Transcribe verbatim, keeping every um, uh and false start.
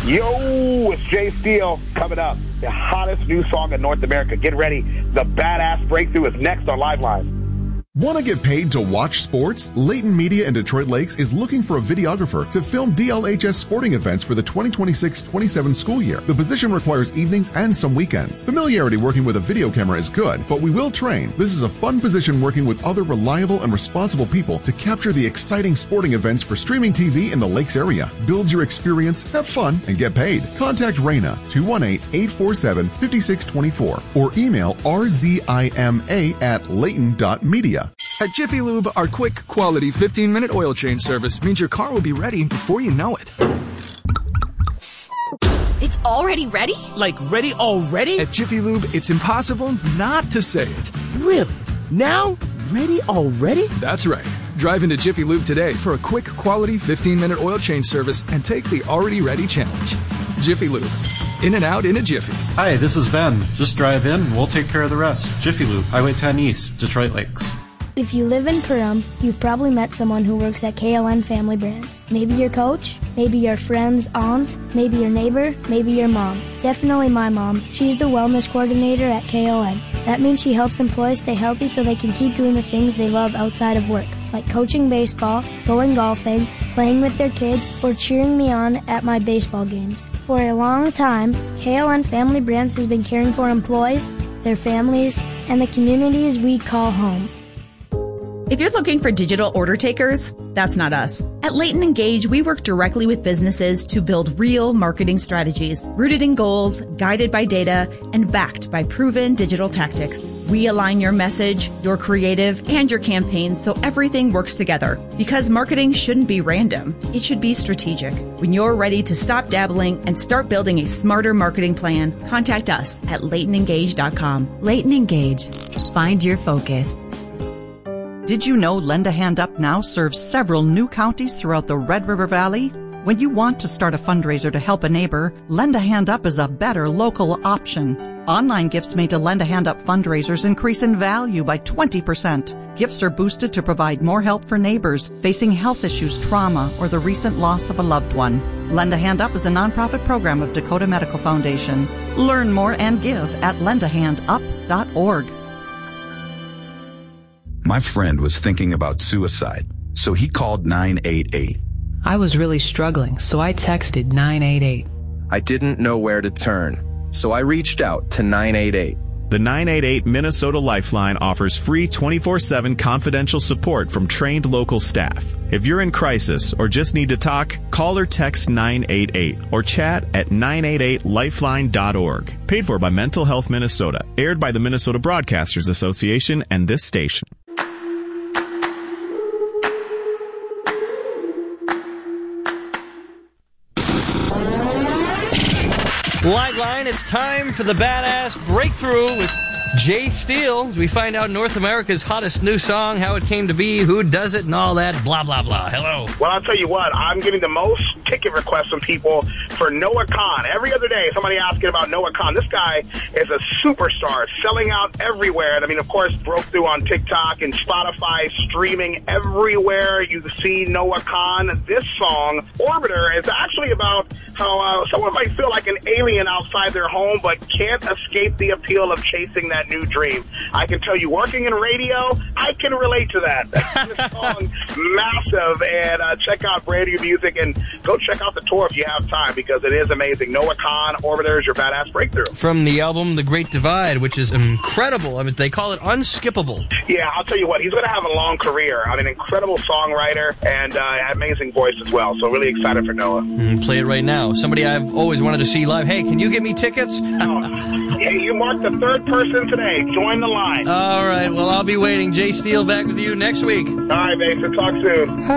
Yo, it's Jay Steele coming up. The hottest new song in North America. Get ready. The Badass Breakthrough is next on Liveline. Want to get paid to watch sports? Layton Media in Detroit Lakes is looking for a videographer to film D L H S sporting events for the twenty twenty-six twenty-seven school year. The position requires evenings and some weekends. Familiarity working with a video camera is good, but we will train. This is a fun position working with other reliable and responsible people to capture the exciting sporting events for streaming T V in the Lakes area. Build your experience, have fun, and get paid. Contact Raina, two one eight, eight four seven, five six two four, or email r z i m a at layton dot media. At Jiffy Lube, our quick, quality fifteen-minute oil change service means your car will be ready before you know it. It's already ready? Like ready already? At Jiffy Lube, it's impossible not to say it. Really? Now? Ready already? That's right. Drive into Jiffy Lube today for a quick, quality fifteen-minute oil change service and take the already ready challenge. Jiffy Lube. In and out in a jiffy. Hi, this is Ben. Just drive in, we'll take care of the rest. Jiffy Lube, Highway ten East, Detroit Lakes. If you live in Perham, you've probably met someone who works at K L N Family Brands. Maybe your coach, maybe your friend's aunt, maybe your neighbor, maybe your mom. Definitely my mom. She's the wellness coordinator at K L N. That means she helps employees stay healthy so they can keep doing the things they love outside of work, like coaching baseball, going golfing, playing with their kids, or cheering me on at my baseball games. For a long time, K L N Family Brands has been caring for employees, their families, and the communities we call home. If you're looking for digital order takers, that's not us. At Layton Engage, we work directly with businesses to build real marketing strategies, rooted in goals, guided by data, and backed by proven digital tactics. We align your message, your creative, and your campaigns so everything works together. Because marketing shouldn't be random. It should be strategic. When you're ready to stop dabbling and start building a smarter marketing plan, contact us at layton engage dot com. Layton Engage. Find your focus. Did you know Lend a Hand Up now serves several new counties throughout the Red River Valley? When you want to start a fundraiser to help a neighbor, Lend a Hand Up is a better local option. Online gifts made to Lend a Hand Up fundraisers increase in value by twenty percent. Gifts are boosted to provide more help for neighbors facing health issues, trauma, or the recent loss of a loved one. Lend a Hand Up is a nonprofit program of Dakota Medical Foundation. Learn more and give at lend a hand up dot org. My friend was thinking about suicide, so he called nine eight eight. I was really struggling, so I texted nine eight eight. I didn't know where to turn, so I reached out to nine eight eight. The nine eight eight Minnesota Lifeline offers free twenty-four seven confidential support from trained local staff. If you're in crisis or just need to talk, call or text nine eight eight or chat at nine eight eight lifeline dot org. Paid for by Mental Health Minnesota. Aired by the Minnesota Broadcasters Association and this station. Liveline, it's time for the Badass Breakthrough with Jay Steele, as we find out North America's hottest new song, how it came to be, who does it, and all that blah, blah, blah. Hello. Well, I'll tell you what, I'm getting the most ticket requests from people for Noah Kahan. Every other day, somebody asking about Noah Kahan. This guy is a superstar, selling out everywhere. And I mean, of course, broke through on TikTok and Spotify, streaming everywhere. You see Noah Kahan. This song, Orbiter, is actually about how uh, someone might feel like an alien outside their home, but can't escape the appeal of chasing that new dream. I can tell you, working in radio, I can relate to that. This song, massive, and uh, check out brand new music, and go check out the tour if you have time, because it is amazing. Noah Kahan, Orbiter is your Badass Breakthrough. From the album The Great Divide, which is incredible. I mean, they call it unskippable. Yeah, I'll tell you what, he's going to have a long career. I mean, incredible songwriter, and uh, amazing voice as well, so really excited for Noah. Mm, play it right now. Somebody I've always wanted to see live. Hey, can you get me tickets? Oh. Hey, you marked the third person today. Join the line. All right. Well, I'll be waiting. Jay Steele back with you next week. All right, Mason. Talk soon.